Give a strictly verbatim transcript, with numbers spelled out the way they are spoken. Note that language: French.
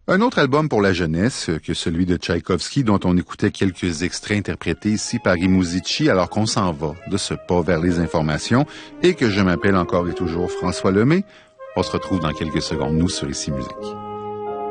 Un autre album pour la jeunesse que celui de Tchaïkovski, dont on écoutait quelques extraits interprétés ici par Imouzici, alors qu'on s'en va de ce pas vers les informations et que je m'appelle encore et toujours François Lemay. On se retrouve dans quelques secondes, nous, sur Ici Musique.